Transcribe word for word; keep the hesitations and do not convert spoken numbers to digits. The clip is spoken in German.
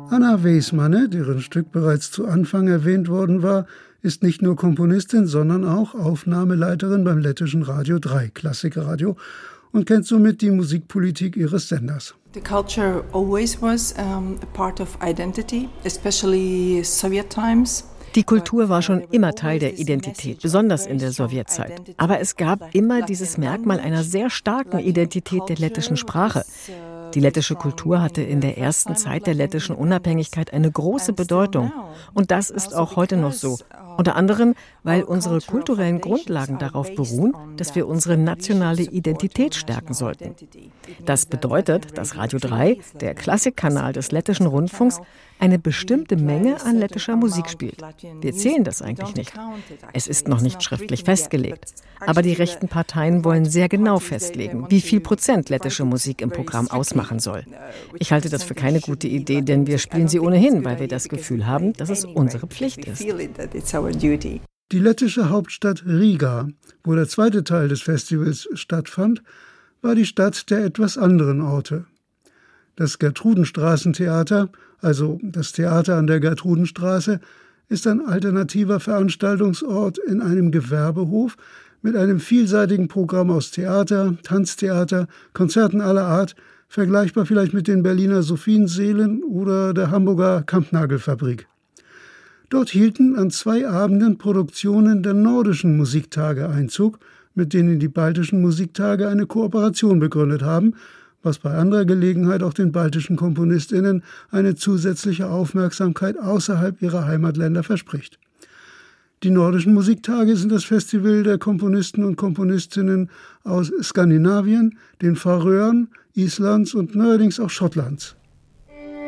Anna Weismanne, deren Stück bereits zu Anfang erwähnt worden war, ist nicht nur Komponistin, sondern auch Aufnahmeleiterin beim lettischen Radio drei, Klassikradio, und kennt somit die Musikpolitik ihres Senders. The culture always was um, a part of identity, especially Soviet times. Die Kultur war schon immer Teil der Identität, besonders in der Sowjetzeit. Aber es gab immer dieses Merkmal einer sehr starken Identität der lettischen Sprache. Die lettische Kultur hatte in der ersten Zeit der lettischen Unabhängigkeit eine große Bedeutung. Und das ist auch heute noch so. Unter anderem, weil unsere kulturellen Grundlagen darauf beruhen, dass wir unsere nationale Identität stärken sollten. Das bedeutet, dass Radio drei, der Klassikkanal des lettischen Rundfunks, eine bestimmte Menge an lettischer Musik spielt. Wir zählen das eigentlich nicht. Es ist noch nicht schriftlich festgelegt. Aber die rechten Parteien wollen sehr genau festlegen, wie viel Prozent lettische Musik im Programm ausmachen soll. Ich halte das für keine gute Idee, denn wir spielen sie ohnehin, weil wir das Gefühl haben, dass es unsere Pflicht ist. Die lettische Hauptstadt Riga, wo der zweite Teil des Festivals stattfand, war die Stadt der etwas anderen Orte. Das Gertrudenstraßentheater, also das Theater an der Gertrudenstraße, ist ein alternativer Veranstaltungsort in einem Gewerbehof mit einem vielseitigen Programm aus Theater, Tanztheater, Konzerten aller Art, vergleichbar vielleicht mit den Berliner Sophienseelen oder der Hamburger Kampnagelfabrik. Dort hielten an zwei Abenden Produktionen der nordischen Musiktage Einzug, mit denen die baltischen Musiktage eine Kooperation begründet haben, was bei anderer Gelegenheit auch den baltischen KomponistInnen eine zusätzliche Aufmerksamkeit außerhalb ihrer Heimatländer verspricht. Die nordischen Musiktage sind das Festival der Komponisten und Komponistinnen aus Skandinavien, den Färöern, Islands und neuerdings auch Schottlands.